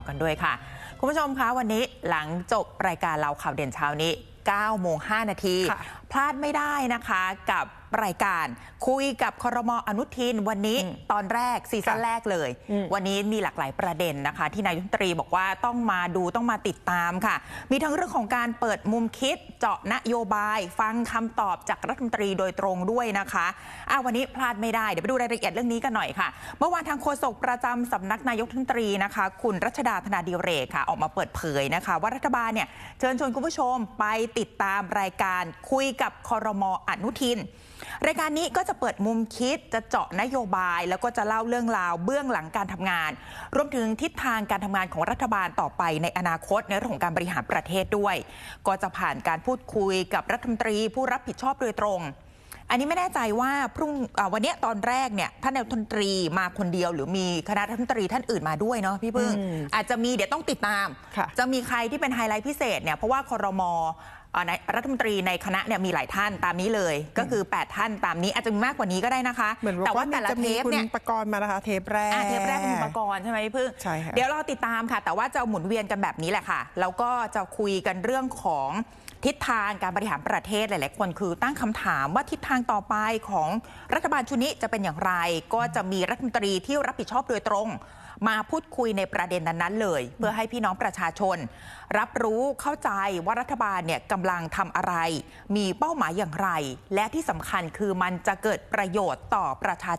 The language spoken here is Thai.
กันด้วยค่ะคุณผู้ชมคะวันนี้หลังจบรายการเราข่าวเด่นเช้านี้9:05 น.พลาดไม่ได้นะคะกับรายการคุยกับครม.อนุทินวันนี้ตอนแรกซีซั่นแรกเลยวันนี้มีหลากหลายประเด็นนะคะที่นายกรัฐมนตรีบอกว่าต้องมาดูต้องมาติดตามค่ะมีทั้งเรื่องของการเปิดมุมคิดเจาะนโยบายฟังคำตอบจากรัฐมนตรีโดยตรงด้วยนะคะวันนี้พลาดไม่ได้เดี๋ยวไปดูรายละเอียดเรื่องนี้กันหน่อยค่ะเมื่อวานทางโฆษกประจำสำนักนายกรัฐมนตรีนะคะคุณรัชดาธนาดิเรกค่ะออกมาเปิดเผยนะคะว่ารัฐบาลเนี่ยเชิญชวนคุณผู้ชมไปติดตามรายการคุยกับครม.อนุทินรายการนี้ก็จะเปิดมุมคิดจะเจาะนโยบายแล้วก็จะเล่าเรื่องราวเบื้องหลังการทำงานรวมถึงทิศทางการทำงานของรัฐบาลต่อไปในอนาคตในเรื่องของการบริหารประเทศด้วยก็จะผ่านการพูดคุยกับรัฐมนตรีผู้รับผิดชอบโดยตรงอันนี้ไม่แน่ใจว่าวันนี้ตอนแรกเนี่ยท่านนายกรัฐมนตรีมาคนเดียวหรือมีคณะรัฐมนตรีท่านอื่นมาด้วยเนาะพี่พึ่งอาจจะมีเดี๋ยวต้องติดตามจะมีใครที่เป็นไฮไลท์พิเศษเนี่ยเพราะว่าครม.รัฐมนตรีในคณะเนี่ยมีหลายท่านตามนี้เลยก็คือ8ท่านตามนี้อาจจะมีมากกว่านี้ก็ได้นะคะแต่ว่าแต่ละเทปเนี่ยประกรณ์มานะคะเทปแรกคุณประกรณ์ใช่ไหมพี่พึ่งเดี๋ยวเราติดตามค่ะแต่ว่าจะหมุนเวียนกันแบบนี้แหละค่ะแล้วก็จะคุยกันเรื่องของทิศทางการบริหารประเทศหลายๆคนคือตั้งคำถามว่าทิศทางต่อไปของรัฐบาลชุดนี้จะเป็นอย่างไรก็จะมีรัฐมนตรีที่รับผิดชอบโดยตรงมาพูดคุยในประเด็นนั้นๆเลยเพื่อให้พี่น้องประชาชนรับรู้เข้าใจว่ารัฐบาลเนี่ยกำลังทำอะไรมีเป้าหมายอย่างไรและที่สำคัญคือมันจะเกิดประโยชน์ต่อประชา